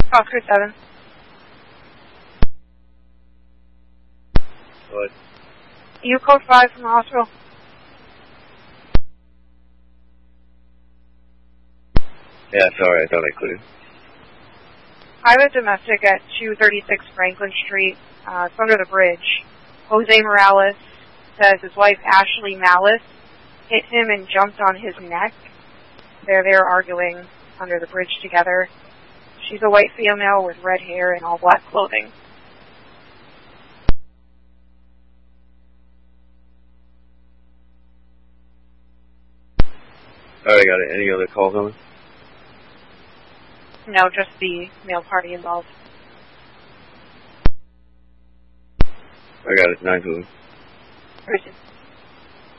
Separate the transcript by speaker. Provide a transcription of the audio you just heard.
Speaker 1: Oscar 7.
Speaker 2: What?
Speaker 1: You code 5 from the hospital.
Speaker 2: Yeah, sorry, I thought I couldn't.
Speaker 1: I have a domestic at 236 Franklin Street. It's under the bridge. Jose Morales says his wife, Ashley Malice, hit him and jumped on his neck. They're there arguing under the bridge together. She's a white female with red hair and all black clothing.
Speaker 2: Alright, got it. Any other calls on it?
Speaker 1: No, just the male party involved.
Speaker 2: I got it. 9-2.